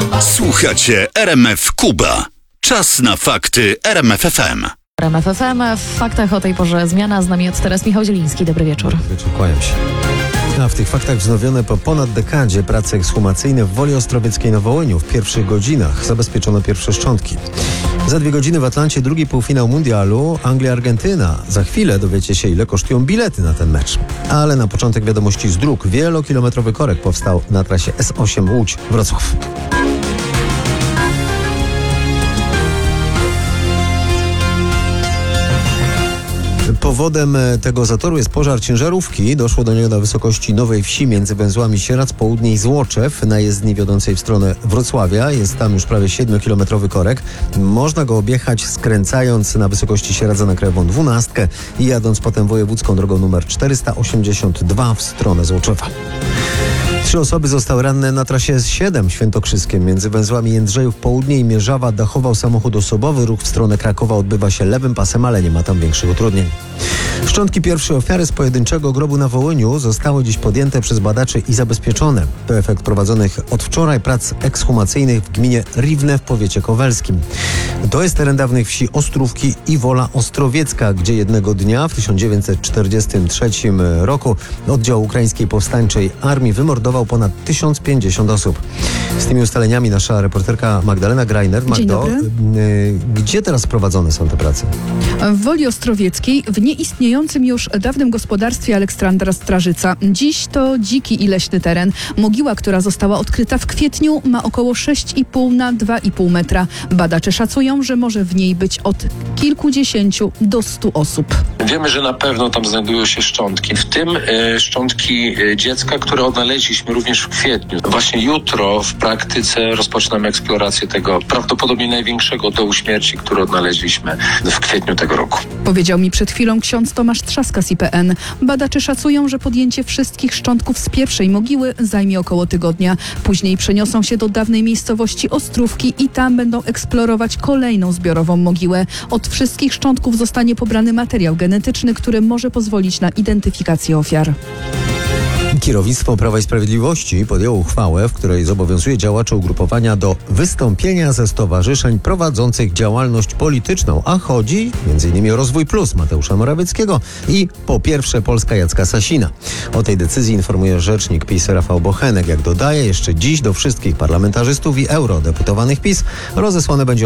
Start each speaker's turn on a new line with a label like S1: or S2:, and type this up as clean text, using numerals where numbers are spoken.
S1: Słuchacie RMF Kuba. Czas na fakty RMF FM.
S2: RMF FM. W faktach o tej porze zmiana. Z nami od teraz Michał Zieliński. Dobry wieczór.
S3: Dobry wieczór, kłaniam się. A w tych faktach wznowione po ponad dekadzie prace ekshumacyjne w Woli Ostrowieckiej na Wołyniu. W pierwszych godzinach zabezpieczono pierwsze szczątki. Za 2 godziny w Atlancie drugi półfinał mundialu Anglia-Argentyna. Za chwilę dowiecie się, ile kosztują bilety na ten mecz. Ale na początek wiadomości z dróg. Wielokilometrowy korek powstał na trasie S8 Łódź-Wrocław. Powodem tego zatoru jest pożar ciężarówki. Doszło do niego na wysokości Nowej Wsi między węzłami Sieradz Południe i Złoczew na jezdni wiodącej w stronę Wrocławia. Jest tam już prawie 7-kilometrowy korek. Można go objechać skręcając na wysokości Sieradza na Krajową 12 i jadąc potem wojewódzką drogą numer 482 w stronę Złoczewa. 3 osoby zostały ranne na trasie S7 Świętokrzyskiem. Między węzłami Jędrzejów Południe i Mierzawa dachował samochód osobowy. Ruch w stronę Krakowa odbywa się lewym pasem, ale nie ma tam większych utrudnień. Szczątki pierwszej ofiary z pojedynczego grobu na Wołyniu zostały dziś podjęte przez badaczy i zabezpieczone. To efekt prowadzonych od wczoraj prac ekshumacyjnych w gminie Riwne w powiecie kowelskim. To jest teren dawnych wsi Ostrówki i Wola Ostrowiecka, gdzie jednego dnia w 1943 roku oddział ukraińskiej powstańczej armii wymordował ponad 1050 osób. Z tymi ustaleniami nasza reporterka Magdalena Greiner. Magdo, gdzie teraz prowadzone są te prace?
S4: W Woli Ostrowieckiej, w nieistniejącym już dawnym gospodarstwie Aleksandra Strażyca. Dziś to dziki i leśny teren. Mogiła, która została odkryta w kwietniu, ma około 6,5 na 2,5 metra. Badacze szacują, że może w niej być od kilkudziesięciu do 100 osób.
S5: Wiemy, że na pewno tam znajdują się szczątki, w tym szczątki dziecka, które odnaleźliśmy również w kwietniu. Właśnie jutro w praktyce rozpoczynamy eksplorację tego prawdopodobnie największego dołu śmierci, który odnaleźliśmy w kwietniu tego roku.
S4: Powiedział mi przed chwilą ksiądz Tomasz Trzaska z IPN. Badacze szacują, że podjęcie wszystkich szczątków z pierwszej mogiły zajmie około tygodnia. Później przeniosą się do dawnej miejscowości Ostrówki i tam będą eksplorować kolejną zbiorową mogiłę. Od wszystkich szczątków zostanie pobrany materiał genetyczny, który może pozwolić na identyfikację ofiar.
S3: Kierownictwo Prawa i Sprawiedliwości podjęło uchwałę, w której zobowiązuje działaczy ugrupowania do wystąpienia ze stowarzyszeń prowadzących działalność polityczną, a chodzi m.in. o Rozwój Plus Mateusza Morawieckiego i Po Pierwsze Polska Jacka Sasina. O tej decyzji informuje rzecznik PiS Rafał Bochenek. Jak dodaje, jeszcze dziś do wszystkich parlamentarzystów i eurodeputowanych PiS rozesłane będzie